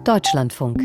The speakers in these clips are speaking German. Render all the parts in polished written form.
Deutschlandfunk.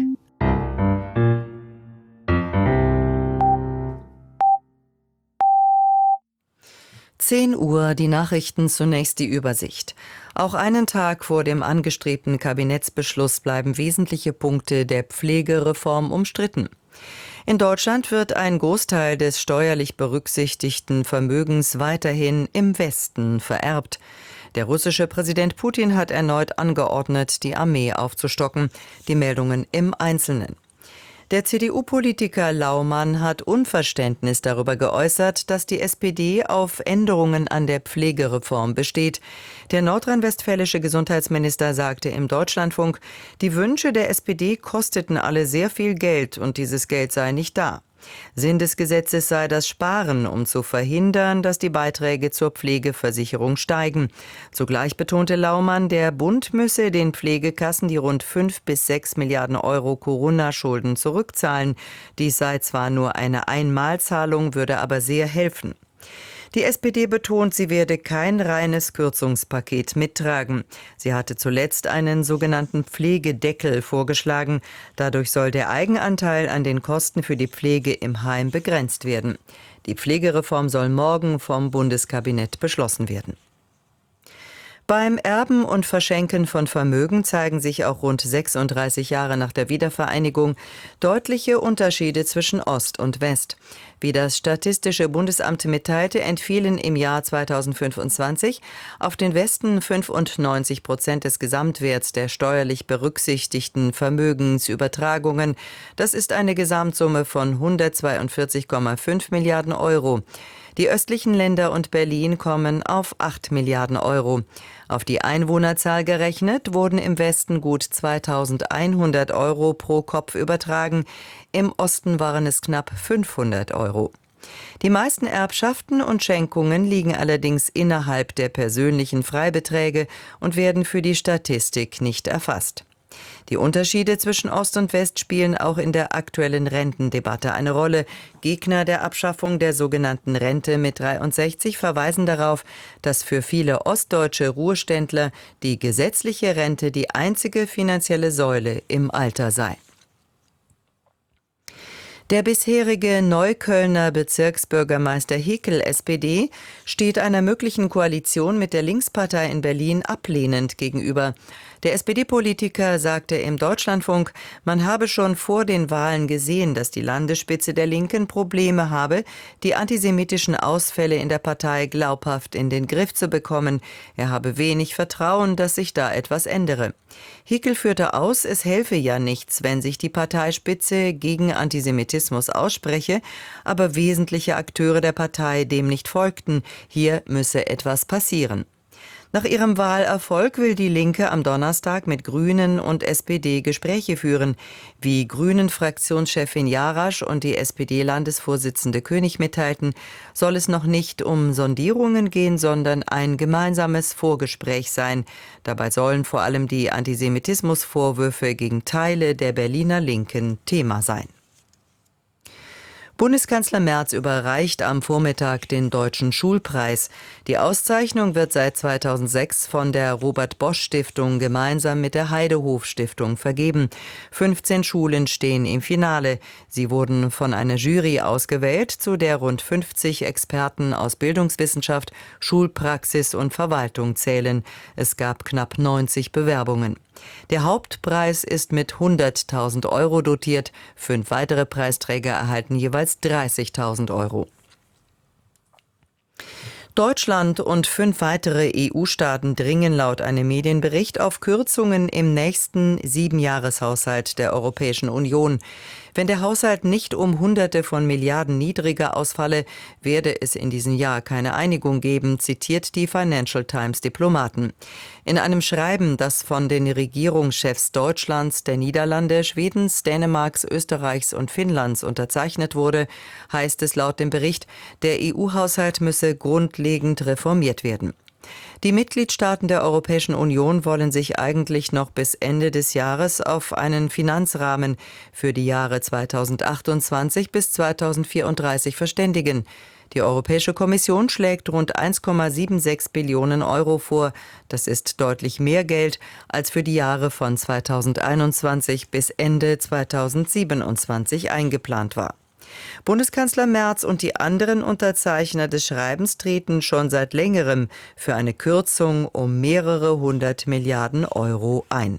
(10 Uhr), die Nachrichten, zunächst die Übersicht. Auch einen Tag vor dem angestrebten Kabinettsbeschluss bleiben wesentliche Punkte der Pflegereform umstritten. In Deutschland wird ein Großteil des steuerlich berücksichtigten Vermögens weiterhin im Westen vererbt. Der russische Präsident Putin hat erneut angeordnet, die Armee aufzustocken. Die Meldungen im Einzelnen. Der CDU-Politiker Laumann hat Unverständnis darüber geäußert, dass die SPD auf Änderungen an der Pflegereform besteht. Der nordrhein-westfälische Gesundheitsminister sagte im Deutschlandfunk, die Wünsche der SPD kosteten alle sehr viel Geld und dieses Geld sei nicht da. Sinn des Gesetzes sei das Sparen, um zu verhindern, dass die Beiträge zur Pflegeversicherung steigen. Zugleich betonte Laumann, der Bund müsse den Pflegekassen die rund 5 bis 6 Milliarden Euro Corona-Schulden zurückzahlen. Dies sei zwar nur eine Einmalzahlung, würde aber sehr helfen. Die SPD betont, sie werde kein reines Kürzungspaket mittragen. Sie hatte zuletzt einen sogenannten Pflegedeckel vorgeschlagen. Dadurch soll der Eigenanteil an den Kosten für die Pflege im Heim begrenzt werden. Die Pflegereform soll morgen vom Bundeskabinett beschlossen werden. Beim Erben und Verschenken von Vermögen zeigen sich auch rund 36 Jahre nach der Wiedervereinigung deutliche Unterschiede zwischen Ost und West. Wie das Statistische Bundesamt mitteilte, entfielen im Jahr 2025 auf den Westen 95% des Gesamtwerts der steuerlich berücksichtigten Vermögensübertragungen. Das ist eine Gesamtsumme von 142,5 Milliarden Euro. Die östlichen Länder und Berlin kommen auf 8 Milliarden Euro. Auf die Einwohnerzahl gerechnet wurden im Westen gut 2.100 Euro pro Kopf übertragen, im Osten waren es knapp 500 Euro. Die meisten Erbschaften und Schenkungen liegen allerdings innerhalb der persönlichen Freibeträge und werden für die Statistik nicht erfasst. Die Unterschiede zwischen Ost und West spielen auch in der aktuellen Rentendebatte eine Rolle. Gegner der Abschaffung der sogenannten Rente mit 63 verweisen darauf, dass für viele ostdeutsche Ruheständler die gesetzliche Rente die einzige finanzielle Säule im Alter sei. Der bisherige Neuköllner Bezirksbürgermeister Hickel, SPD, steht einer möglichen Koalition mit der Linkspartei in Berlin ablehnend gegenüber. Der SPD-Politiker sagte im Deutschlandfunk, man habe schon vor den Wahlen gesehen, dass die Landesspitze der Linken Probleme habe, die antisemitischen Ausfälle in der Partei glaubhaft in den Griff zu bekommen. Er habe wenig Vertrauen, dass sich da etwas ändere. Hickel führte aus, es helfe ja nichts, wenn sich die Parteispitze gegen Antisemitismus ausspreche, aber wesentliche Akteure der Partei dem nicht folgten. Hier müsse etwas passieren. Nach ihrem Wahlerfolg will die Linke am Donnerstag mit Grünen und SPD Gespräche führen. Wie Grünen-Fraktionschefin Jarasch und die SPD-Landesvorsitzende König mitteilten, soll es noch nicht um Sondierungen gehen, sondern ein gemeinsames Vorgespräch sein. Dabei sollen vor allem die Antisemitismusvorwürfe gegen Teile der Berliner Linken Thema sein. Bundeskanzler Merz überreicht am Vormittag den Deutschen Schulpreis. Die Auszeichnung wird seit 2006 von der Robert-Bosch-Stiftung gemeinsam mit der Heidehof-Stiftung vergeben. 15 Schulen stehen im Finale. Sie wurden von einer Jury ausgewählt, zu der rund 50 Experten aus Bildungswissenschaft, Schulpraxis und Verwaltung zählen. Es gab knapp 90 Bewerbungen. Der Hauptpreis ist mit 100.000 Euro dotiert. 5 weitere Preisträger erhalten jeweils 30.000 Euro. Deutschland und 5 weitere EU-Staaten dringen laut einem Medienbericht auf Kürzungen im nächsten 7-Jahreshaushalt der Europäischen Union. Wenn der Haushalt nicht um Hunderte von Milliarden niedriger ausfalle, werde es in diesem Jahr keine Einigung geben, zitiert die Financial Times Diplomaten. In einem Schreiben, das von den Regierungschefs Deutschlands, der Niederlande, Schwedens, Dänemarks, Österreichs und Finnlands unterzeichnet wurde, heißt es laut dem Bericht, der EU-Haushalt müsse grundlegend reformiert werden. Die Mitgliedstaaten der Europäischen Union wollen sich eigentlich noch bis Ende des Jahres auf einen Finanzrahmen für die Jahre 2028 bis 2034 verständigen. Die Europäische Kommission schlägt rund 1,76 Billionen Euro vor. Das ist deutlich mehr Geld, als für die Jahre von 2021 bis Ende 2027 eingeplant war. Bundeskanzler Merz und die anderen Unterzeichner des Schreibens treten schon seit längerem für eine Kürzung um mehrere 100 Milliarden Euro ein.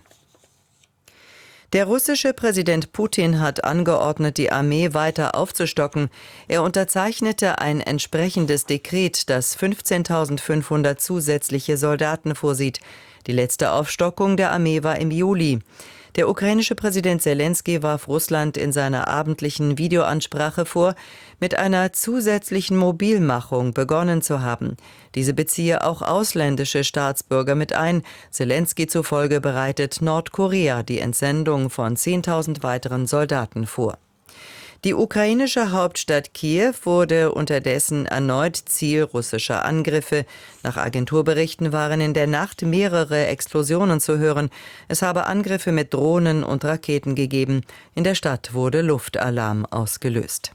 Der russische Präsident Putin hat angeordnet, die Armee weiter aufzustocken. Er unterzeichnete ein entsprechendes Dekret, das 15.500 zusätzliche Soldaten vorsieht. Die letzte Aufstockung der Armee war im Juli. Der ukrainische Präsident Selenskyj warf Russland in seiner abendlichen Videoansprache vor, mit einer zusätzlichen Mobilmachung begonnen zu haben. Diese beziehe auch ausländische Staatsbürger mit ein. Selenskyj zufolge bereitet Nordkorea die Entsendung von 10.000 weiteren Soldaten vor. Die ukrainische Hauptstadt Kiew wurde unterdessen erneut Ziel russischer Angriffe. Nach Agenturberichten waren in der Nacht mehrere Explosionen zu hören. Es habe Angriffe mit Drohnen und Raketen gegeben. In der Stadt wurde Luftalarm ausgelöst.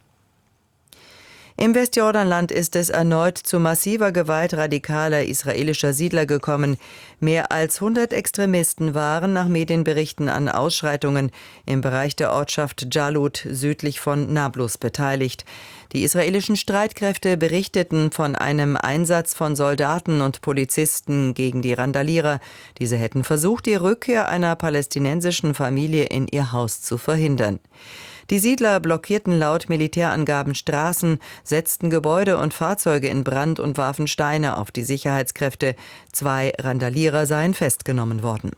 Im Westjordanland ist es erneut zu massiver Gewalt radikaler israelischer Siedler gekommen. Mehr als 100 Extremisten waren nach Medienberichten an Ausschreitungen im Bereich der Ortschaft Jalut südlich von Nablus beteiligt. Die israelischen Streitkräfte berichteten von einem Einsatz von Soldaten und Polizisten gegen die Randalierer. Diese hätten versucht, die Rückkehr einer palästinensischen Familie in ihr Haus zu verhindern. Die Siedler blockierten laut Militärangaben Straßen, setzten Gebäude und Fahrzeuge in Brand und warfen Steine auf die Sicherheitskräfte. 2 Randalierer seien festgenommen worden.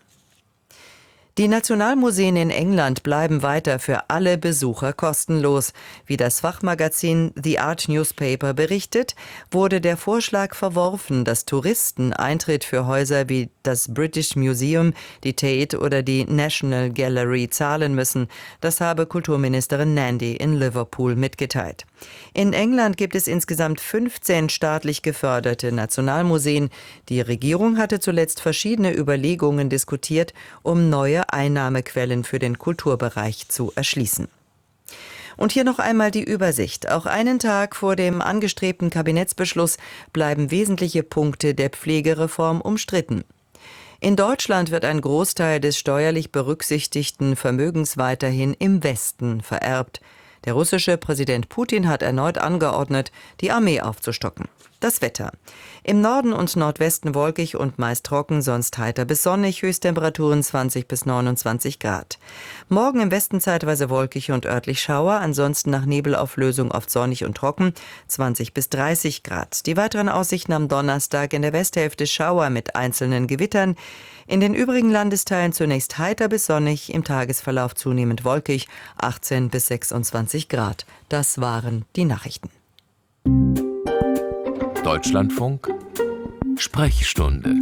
Die Nationalmuseen in England bleiben weiter für alle Besucher kostenlos. Wie das Fachmagazin The Art Newspaper berichtet, wurde der Vorschlag verworfen, dass Touristen Eintritt für Häuser wie das British Museum, die Tate oder die National Gallery zahlen müssen. Das habe Kulturministerin Nandy in Liverpool mitgeteilt. In England gibt es insgesamt 15 staatlich geförderte Nationalmuseen. Die Regierung hatte zuletzt verschiedene Überlegungen diskutiert, um neue Einnahmequellen für den Kulturbereich zu erschließen. Und hier noch einmal die Übersicht. Auch einen Tag vor dem angestrebten Kabinettsbeschluss bleiben wesentliche Punkte der Pflegereform umstritten. In Deutschland wird ein Großteil des steuerlich berücksichtigten Vermögens weiterhin im Westen vererbt. Der russische Präsident Putin hat erneut angeordnet, die Armee aufzustocken. Das Wetter. Im Norden und Nordwesten wolkig und meist trocken, sonst heiter bis sonnig, Höchsttemperaturen 20 bis 29 Grad. Morgen im Westen zeitweise wolkig und örtlich Schauer, ansonsten nach Nebelauflösung oft sonnig und trocken, 20 bis 30 Grad. Die weiteren Aussichten am Donnerstag in der Westhälfte Schauer mit einzelnen Gewittern. In den übrigen Landesteilen zunächst heiter bis sonnig, im Tagesverlauf zunehmend wolkig, 18 bis 26 Grad. Das waren die Nachrichten. Deutschlandfunk Sprechstunde.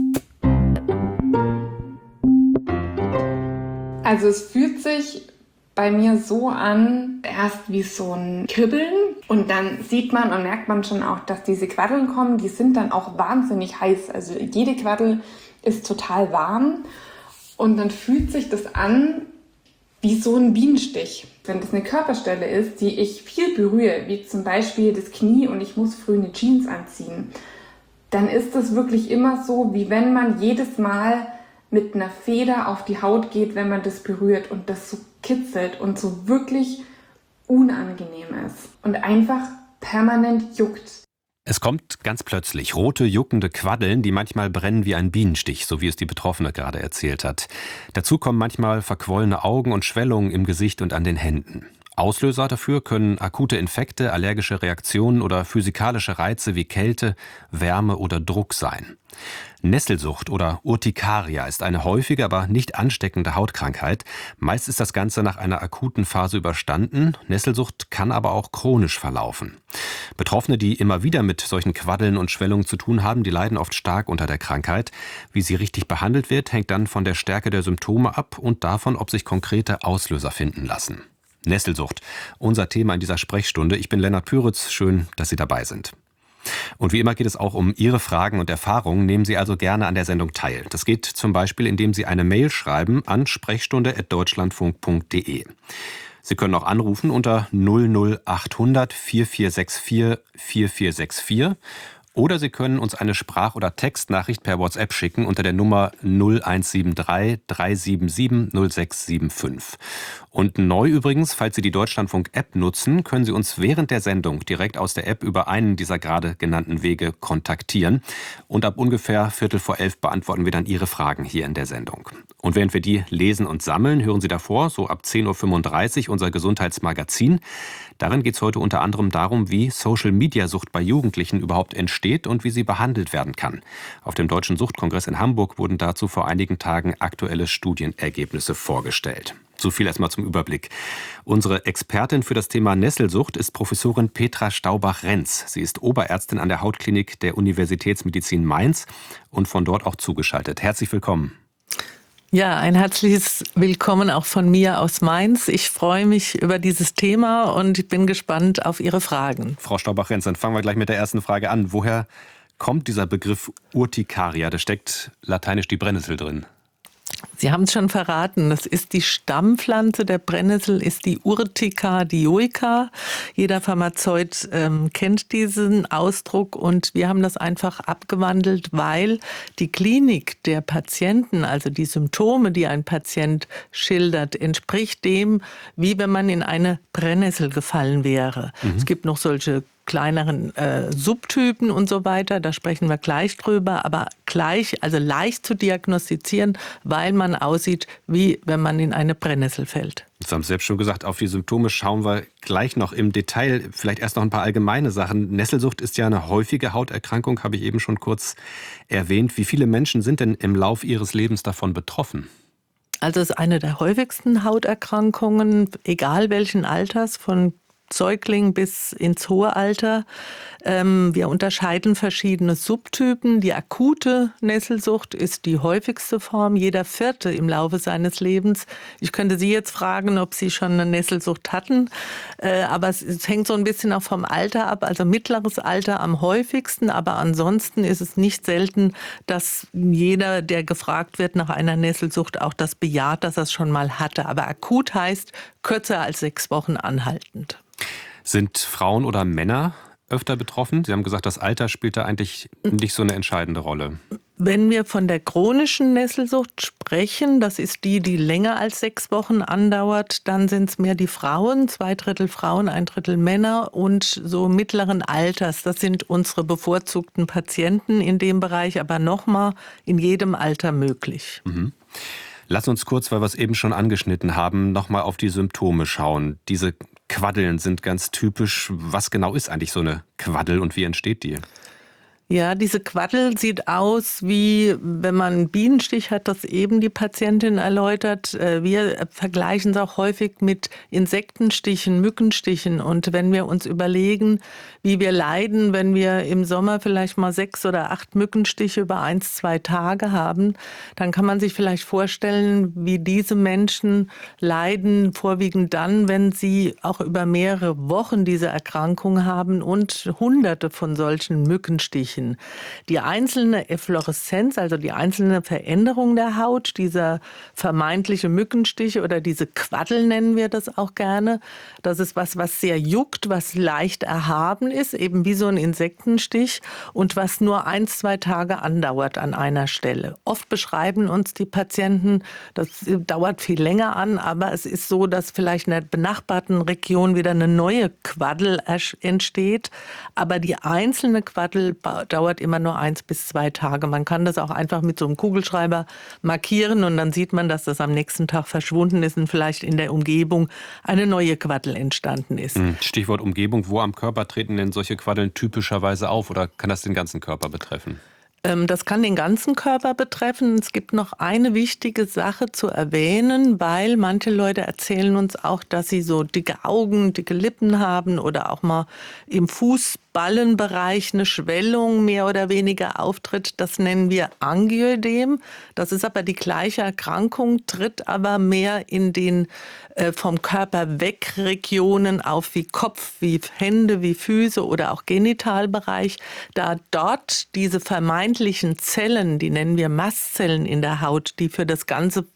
Also es fühlt sich bei mir so an, erst wie so ein Kribbeln und dann sieht man und merkt man schon auch, dass diese Quaddeln kommen, die sind dann auch wahnsinnig heiß. Also jede Quaddel ist total warm und dann fühlt sich das an wie so ein Bienenstich. Wenn das eine Körperstelle ist, die ich viel berühre, wie zum Beispiel das Knie und ich muss früh eine Jeans anziehen, dann ist das wirklich immer so, wie wenn man jedes Mal mit einer Feder auf die Haut geht, wenn man das berührt und das so kitzelt und so wirklich unangenehm ist und einfach permanent juckt. Es kommt ganz plötzlich rote, juckende Quaddeln, die manchmal brennen wie ein Bienenstich, so wie es die Betroffene gerade erzählt hat. Dazu kommen manchmal verquollene Augen und Schwellungen im Gesicht und an den Händen. Auslöser dafür können akute Infekte, allergische Reaktionen oder physikalische Reize wie Kälte, Wärme oder Druck sein. Nesselsucht oder Urtikaria ist eine häufige, aber nicht ansteckende Hautkrankheit. Meist ist das Ganze nach einer akuten Phase überstanden. Nesselsucht kann aber auch chronisch verlaufen. Betroffene, die immer wieder mit solchen Quaddeln und Schwellungen zu tun haben, die leiden oft stark unter der Krankheit. Wie sie richtig behandelt wird, hängt dann von der Stärke der Symptome ab und davon, ob sich konkrete Auslöser finden lassen. Nesselsucht, unser Thema in dieser Sprechstunde. Ich bin Lennart Püritz, schön, dass Sie dabei sind. Und wie immer geht es auch um Ihre Fragen und Erfahrungen. Nehmen Sie also gerne an der Sendung teil. Das geht zum Beispiel, indem Sie eine Mail schreiben an sprechstunde@deutschlandfunk.de. Sie können auch anrufen unter 00800 4464 4464 oder Sie können uns eine Sprach- oder Textnachricht per WhatsApp schicken unter der Nummer 0173 377 0675. Und neu übrigens, falls Sie die Deutschlandfunk-App nutzen, können Sie uns während der Sendung direkt aus der App über einen dieser gerade genannten Wege kontaktieren. Und ab ungefähr 11:45 beantworten wir dann Ihre Fragen hier in der Sendung. Und während wir die lesen und sammeln, hören Sie davor, so ab 10:35 Uhr, unser Gesundheitsmagazin. Darin geht es heute unter anderem darum, wie Social-Media-Sucht bei Jugendlichen überhaupt entsteht und wie sie behandelt werden kann. Auf dem Deutschen Suchtkongress in Hamburg wurden dazu vor einigen Tagen aktuelle Studienergebnisse vorgestellt. So viel erstmal zum Überblick. Unsere Expertin für das Thema Nesselsucht ist Professorin Petra Staubach-Renz. Sie ist Oberärztin an der Hautklinik der Universitätsmedizin Mainz und von dort auch zugeschaltet. Herzlich willkommen. Ja, ein herzliches Willkommen auch von mir aus Mainz. Ich freue mich über dieses Thema und ich bin gespannt auf Ihre Fragen. Frau Staubach-Renz, dann fangen wir gleich mit der ersten Frage an. Woher kommt dieser Begriff Urtikaria? Da steckt lateinisch die Brennnessel drin. Sie haben es schon verraten, das ist die Stammpflanze der Brennnessel, ist die Urtica dioica. Jeder Pharmazeut kennt diesen Ausdruck und wir haben das einfach abgewandelt, weil die Klinik der Patienten, also die Symptome, die ein Patient schildert, entspricht dem, wie wenn man in eine Brennnessel gefallen wäre. Es gibt noch solche kleineren Subtypen und so weiter, da sprechen wir gleich drüber, aber also leicht zu diagnostizieren, weil man aussieht, wie wenn man in eine Brennnessel fällt. Sie haben es selbst schon gesagt, auf die Symptome schauen wir gleich noch im Detail. Vielleicht erst noch ein paar allgemeine Sachen. Nesselsucht ist ja eine häufige Hauterkrankung, habe ich eben schon kurz erwähnt. Wie viele Menschen sind denn im Lauf ihres Lebens davon betroffen? Also es ist eine der häufigsten Hauterkrankungen, egal welchen Alters, von Säugling bis ins hohe Alter. Wir unterscheiden verschiedene Subtypen. Die akute Nesselsucht ist die häufigste Form. Jeder Vierte im Laufe seines Lebens. Ich könnte Sie jetzt fragen, ob Sie schon eine Nesselsucht hatten. Aber es hängt so ein bisschen auch vom Alter ab. Also mittleres Alter am häufigsten. Aber ansonsten ist es nicht selten, dass jeder, der gefragt wird nach einer Nesselsucht, auch das bejaht, dass er es schon mal hatte. Aber akut heißt kürzer als 6 Wochen anhaltend. Sind Frauen oder Männer öfter betroffen? Sie haben gesagt, das Alter spielt da eigentlich nicht so eine entscheidende Rolle. Wenn wir von der chronischen Nesselsucht sprechen, das ist die, die länger als 6 Wochen andauert, dann sind es mehr die Frauen, 2/3 Frauen, 1/3 Männer und so mittleren Alters. Das sind unsere bevorzugten Patienten in dem Bereich, aber nochmal in jedem Alter möglich. Mhm. Lass uns kurz, weil wir es eben schon angeschnitten haben, nochmal auf die Symptome schauen. Diese Quaddeln sind ganz typisch. Was genau ist eigentlich so eine Quaddel und wie entsteht die? Ja, diese Quaddel sieht aus wie, wenn man einen Bienenstich hat, das eben die Patientin erläutert. Wir vergleichen es auch häufig mit Insektenstichen, Mückenstichen. Und wenn wir uns überlegen, wie wir leiden, wenn wir im Sommer vielleicht mal 6 oder 8 Mückenstiche über 1-2 Tage haben, dann kann man sich vielleicht vorstellen, wie diese Menschen leiden, vorwiegend dann, wenn sie auch über mehrere Wochen diese Erkrankung haben und Hunderte von solchen Mückenstichen. Die einzelne Effloreszenz, also die einzelne Veränderung der Haut, dieser vermeintliche Mückenstich oder diese Quaddel nennen wir das auch gerne, das ist was sehr juckt, was leicht erhaben ist, eben wie so ein Insektenstich und was nur 1-2 Tage andauert an einer Stelle. Oft beschreiben uns die Patienten, das dauert viel länger an, aber es ist so, dass vielleicht in der benachbarten Region wieder eine neue Quaddel entsteht, aber die einzelne Quaddel dauert immer nur 1 bis 2 Tage. Man kann das auch einfach mit so einem Kugelschreiber markieren und dann sieht man, dass das am nächsten Tag verschwunden ist und vielleicht in der Umgebung eine neue Quaddel entstanden ist. Stichwort Umgebung. Wo am Körper treten denn solche Quaddeln typischerweise auf oder kann das den ganzen Körper betreffen? Das kann den ganzen Körper betreffen. Es gibt noch eine wichtige Sache zu erwähnen, weil manche Leute erzählen uns auch, dass sie so dicke Augen, dicke Lippen haben oder auch mal im Fußballenbereich eine Schwellung mehr oder weniger auftritt. Das nennen wir Angioödem. Das ist aber die gleiche Erkrankung, tritt aber mehr in den vom Körper weg Regionen auf wie Kopf, wie Hände, wie Füße oder auch Genitalbereich, da dort diese vermeintlichen Zellen, die nennen wir Mastzellen in der Haut, die für das ganze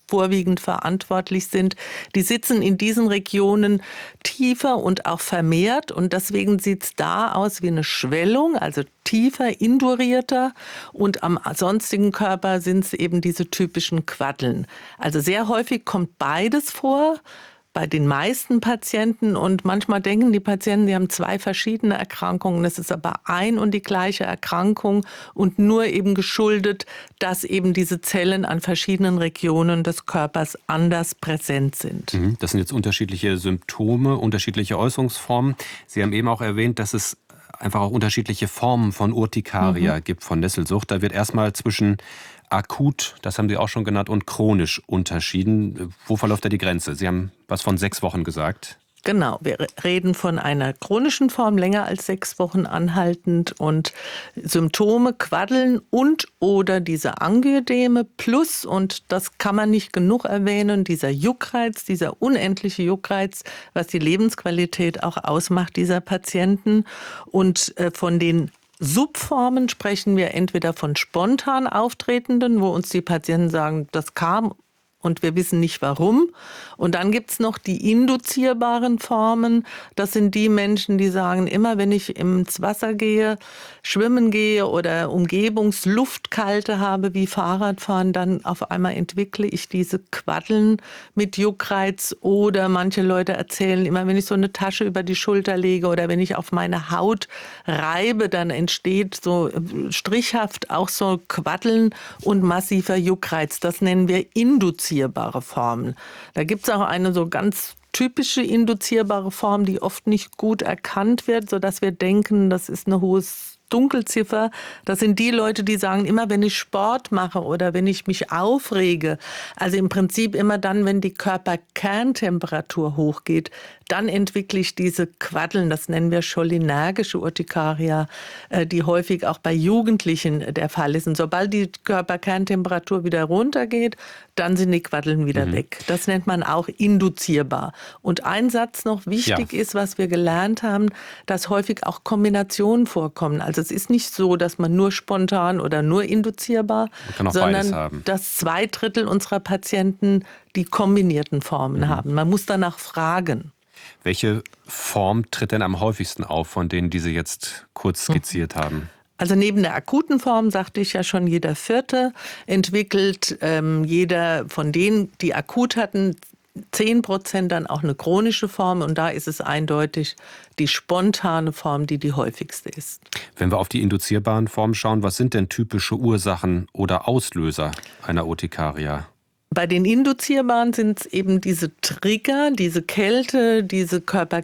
vorwiegend verantwortlich sind, die sitzen in diesen Regionen tiefer und auch vermehrt. Und deswegen sieht es da aus wie eine Schwellung, also tiefer, indurierter. Und am sonstigen Körper sind es eben diese typischen Quaddeln. Also sehr häufig kommt beides vor bei den meisten Patienten, und manchmal denken die Patienten, die haben 2 verschiedene Erkrankungen. Das ist aber ein und die gleiche Erkrankung und nur eben geschuldet, dass eben diese Zellen an verschiedenen Regionen des Körpers anders präsent sind. Das sind jetzt unterschiedliche Symptome, unterschiedliche Äußerungsformen. Sie haben eben auch erwähnt, dass es einfach auch unterschiedliche Formen von Urtikaria gibt, von Nesselsucht. Da wird erstmal zwischen akut, das haben Sie auch schon genannt, und chronisch unterschieden. Wo verläuft da die Grenze? Sie haben was von 6 Wochen gesagt. Genau, wir reden von einer chronischen Form, länger als 6 Wochen anhaltend, und Symptome, Quaddeln und oder diese Angioedeme plus, und das kann man nicht genug erwähnen, dieser Juckreiz, dieser unendliche Juckreiz, was die Lebensqualität auch ausmacht dieser Patienten. Und von den Subformen sprechen wir entweder von spontan auftretenden, wo uns die Patienten sagen, das kam und wir wissen nicht warum. Und dann gibt es noch die induzierbaren Formen. Das sind die Menschen, die sagen, immer wenn ich ins Wasser gehe, schwimmen gehe oder Umgebungsluftkalte habe wie Fahrradfahren, dann auf einmal entwickle ich diese Quaddeln mit Juckreiz. Oder manche Leute erzählen, immer wenn ich so eine Tasche über die Schulter lege oder wenn ich auf meine Haut reibe, dann entsteht so strichhaft auch so Quaddeln und massiver Juckreiz. Das nennen wir induzierbare Formen. Da gibt es auch eine so ganz typische induzierbare Form, die oft nicht gut erkannt wird, sodass wir denken, das ist eine hohe Dunkelziffer. Das sind die Leute, die sagen, immer wenn ich Sport mache oder wenn ich mich aufrege, also im Prinzip immer dann, wenn die Körperkerntemperatur hochgeht, dann entwickle ich diese Quaddeln, das nennen wir cholinergische Urtikaria, die häufig auch bei Jugendlichen der Fall ist. Und sobald die Körperkerntemperatur wieder runtergeht, dann sind die Quaddeln wieder weg. Das nennt man auch induzierbar. Und ein Satz noch wichtig ist, was wir gelernt haben, dass häufig auch Kombinationen vorkommen. Also es ist nicht so, dass man nur spontan oder nur induzierbar, sondern dass 2/3 unserer Patienten die kombinierten Formen haben. Man muss danach fragen. Welche Form tritt denn am häufigsten auf, von denen, die Sie jetzt kurz skizziert haben? Also neben der akuten Form, sagte ich ja schon, jeder 4. entwickelt jeder von denen, die akut hatten, 10% dann auch eine chronische Form. Und da ist es eindeutig die spontane Form, die häufigste ist. Wenn wir auf die induzierbaren Formen schauen, was sind denn typische Ursachen oder Auslöser einer Urtikaria? Bei den induzierbaren sind es eben diese Trigger, diese Kälte, diese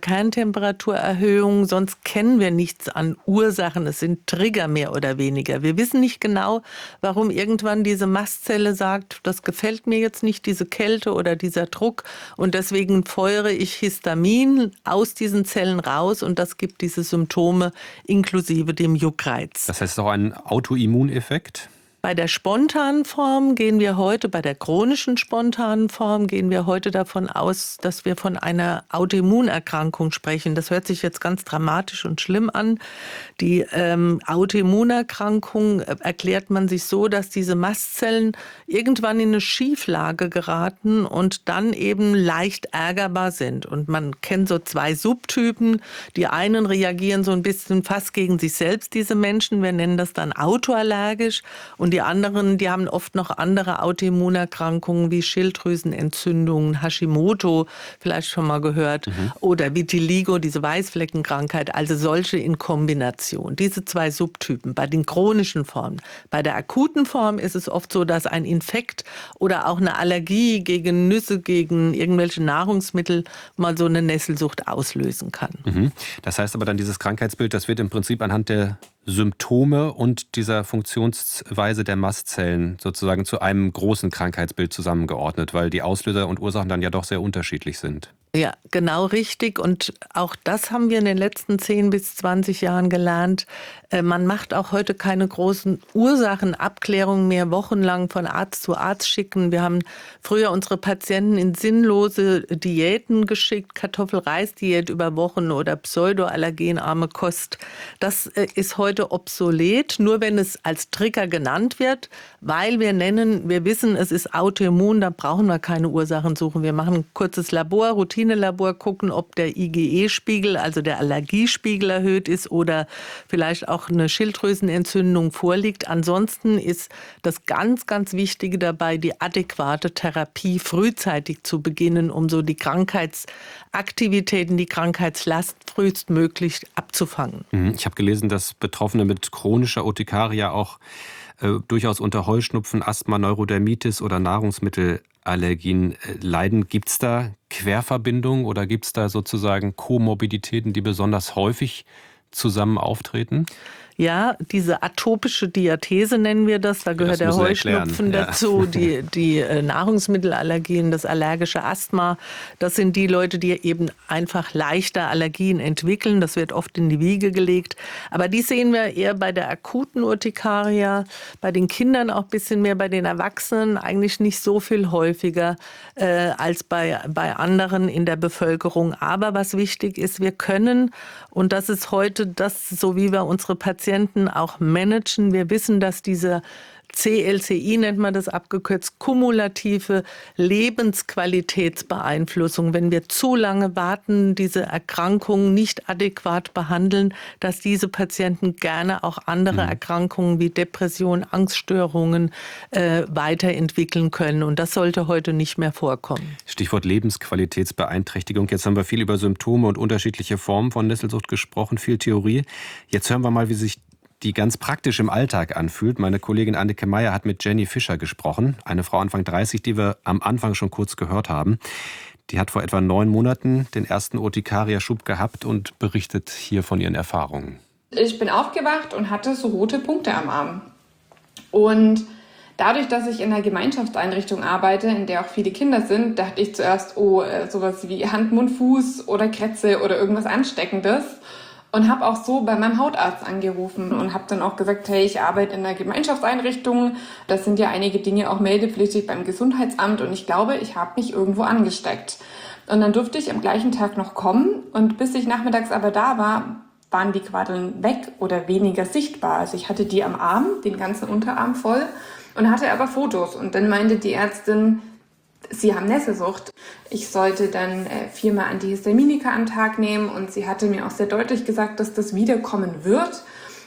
Körperkerntemperaturerhöhung. Sonst kennen wir nichts an Ursachen. Es sind Trigger mehr oder weniger. Wir wissen nicht genau, warum irgendwann diese Mastzelle sagt, das gefällt mir jetzt nicht, diese Kälte oder dieser Druck. Und deswegen feuere ich Histamin aus diesen Zellen raus und das gibt diese Symptome inklusive dem Juckreiz. Das heißt auch ein Autoimmuneffekt? Bei der spontanen Form bei der chronischen spontanen Form gehen wir heute davon aus, dass wir von einer Autoimmunerkrankung sprechen. Das hört sich jetzt ganz dramatisch und schlimm an. Die Autoimmunerkrankung erklärt man sich so, dass diese Mastzellen irgendwann in eine Schieflage geraten und dann eben leicht ärgerbar sind. Und man kennt so 2 Subtypen. Die einen reagieren so ein bisschen fast gegen sich selbst, diese Menschen. Wir nennen das dann autoallergisch. Und die anderen, die haben oft noch andere Autoimmunerkrankungen wie Schilddrüsenentzündungen, Hashimoto, vielleicht schon mal gehört, oder Vitiligo, diese Weißfleckenkrankheit, also solche in Kombination. Diese 2 Subtypen bei den chronischen Formen. Bei der akuten Form ist es oft so, dass ein Infekt oder auch eine Allergie gegen Nüsse, gegen irgendwelche Nahrungsmittel mal so eine Nesselsucht auslösen kann. Das heißt aber dann, dieses Krankheitsbild, das wird im Prinzip anhand der Symptome und dieser Funktionsweise der Mastzellen sozusagen zu einem großen Krankheitsbild zusammengeordnet, weil die Auslöser und Ursachen dann ja doch sehr unterschiedlich sind. Ja, genau richtig. Und auch das haben wir in den letzten 10 bis 20 Jahren gelernt. Man macht auch heute keine großen Ursachenabklärungen mehr, wochenlang von Arzt zu Arzt schicken. Wir haben früher unsere Patienten in sinnlose Diäten geschickt, Kartoffel-Reis-Diät über Wochen oder pseudoallergenarme Kost. Das ist heute obsolet, nur wenn es als Trigger genannt wird, weil wir wissen, es ist autoimmun, da brauchen wir keine Ursachen suchen. Wir machen ein kurzes Labor, Routinelabor, gucken, ob der IgE-Spiegel, also der Allergiespiegel erhöht ist oder vielleicht auch eine Schilddrüsenentzündung vorliegt. Ansonsten ist das ganz, ganz Wichtige dabei, die adäquate Therapie frühzeitig zu beginnen, um so die Krankheitsaktivitäten, die Krankheitslast frühestmöglich abzufangen. Ich habe gelesen, dass Betroffene mit chronischer Urtikaria auch durchaus unter Heuschnupfen, Asthma, Neurodermitis oder Nahrungsmittelallergien leiden. Gibt es da Querverbindungen oder gibt es da sozusagen Komorbiditäten, die besonders häufig zusammen auftreten? Ja, diese atopische Diathese nennen wir das. Da gehört der Heuschnupfen dazu, die Nahrungsmittelallergien, das allergische Asthma. Das sind die Leute, die eben einfach leichter Allergien entwickeln. Das wird oft in die Wiege gelegt. Aber die sehen wir eher bei der akuten Urtikaria, bei den Kindern auch ein bisschen mehr, bei den Erwachsenen eigentlich nicht so viel häufiger als bei anderen in der Bevölkerung. Aber was wichtig ist, wir können, und das ist heute das, so wie wir unsere Patienten auch managen. Wir wissen, dass diese CLCI, nennt man das abgekürzt, kumulative Lebensqualitätsbeeinflussung, wenn wir zu lange warten, diese Erkrankungen nicht adäquat behandeln, dass diese Patienten gerne auch andere Erkrankungen wie Depression, Angststörungen weiterentwickeln können. Und das sollte heute nicht mehr vorkommen. Stichwort Lebensqualitätsbeeinträchtigung. Jetzt haben wir viel über Symptome und unterschiedliche Formen von Nesselsucht gesprochen, viel Theorie. Jetzt hören wir mal, wie sich die ganz praktisch im Alltag anfühlt. Meine Kollegin Anneke Meyer hat mit Jenny Fischer gesprochen, eine Frau Anfang 30, die wir am Anfang schon kurz gehört haben. Die hat vor etwa 9 Monaten den ersten Urtikaria-Schub gehabt und berichtet hier von ihren Erfahrungen. Ich bin aufgewacht und hatte so rote Punkte am Arm. Und dadurch, dass ich in einer Gemeinschaftseinrichtung arbeite, in der auch viele Kinder sind, dachte ich zuerst, sowas wie Hand, Mund, Fuß oder Krätze oder irgendwas Ansteckendes. Und habe auch so bei meinem Hautarzt angerufen und habe dann auch gesagt, hey, ich arbeite in einer Gemeinschaftseinrichtung. Das sind ja einige Dinge auch meldepflichtig beim Gesundheitsamt und ich glaube, ich habe mich irgendwo angesteckt. Und dann durfte ich am gleichen Tag noch kommen und bis ich nachmittags aber da war, waren die Quaddeln weg oder weniger sichtbar. Also ich hatte die am Arm, den ganzen Unterarm voll und hatte aber Fotos. Und dann meinte die Ärztin, Sie haben Nesselsucht. Ich sollte dann 4-mal Antihistaminika am Tag nehmen und sie hatte mir auch sehr deutlich gesagt, dass das wiederkommen wird.